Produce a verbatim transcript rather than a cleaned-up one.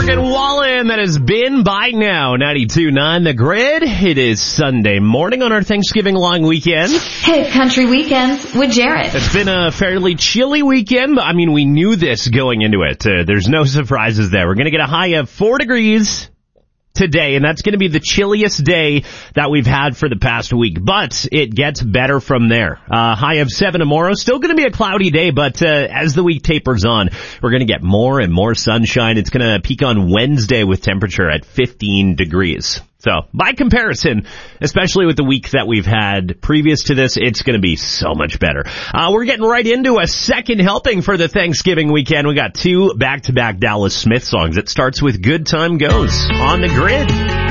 Morgan Wallen, that has been by now ninety-two point nine The Grid. It is Sunday morning on our Thanksgiving long weekend. Hey, Country Weekends with Jared. It's been a fairly chilly weekend, but I mean, we knew this going into it. Uh, there's no surprises there. We're going to get a high of four degrees today, and that's going to be the chilliest day that we've had for the past week. But it gets better from there. Uh, high of seven tomorrow. Still going to be a cloudy day, but uh, as the week tapers on, we're going to get more and more sunshine. It's going to peak on Wednesday with temperature at fifteen degrees. So, by comparison, especially with the week that we've had previous to this, it's going to be so much better. Uh, we're getting right into a second helping for the Thanksgiving weekend. We got two back-to-back Dallas Smith songs. It starts with Good Time Goes on The Grid.